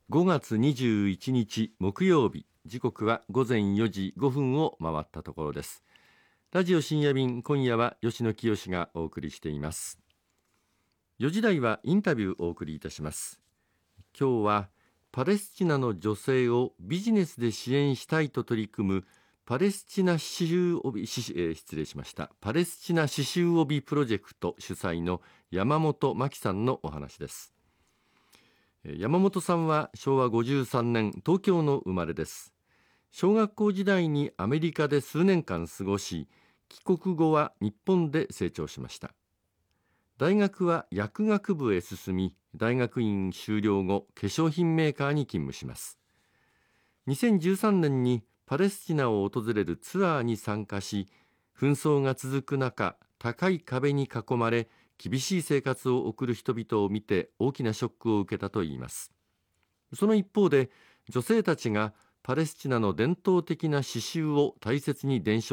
5月21日木曜日、時刻は午前4時5分を回ったところです。ラジオ深夜便、今夜は吉野清がお送りしています。4時台はインタビューをお送りいたします。今日はパレスチナの女性をビジネスで支援したいと取り組むパレスチナ刺繍帯パレスチナ刺繍帯プロジェクト主催の山本真紀さんのお話です。山本さんは昭和53年東京の生まれです。小学校時代にアメリカで数年間過ごし、帰国後は日本で成長しました。大学は薬学部へ進み、大学院修了後、化粧品メーカーに勤務します。2013年にパレスチナを訪れるツアーに参加し、紛争が続く中、高い壁に囲まれ、厳しい生活を送る人々を見て大きなショックを受けたといいます。その一方で、女性たちがパレスチナの伝統的な刺繍を大切に伝承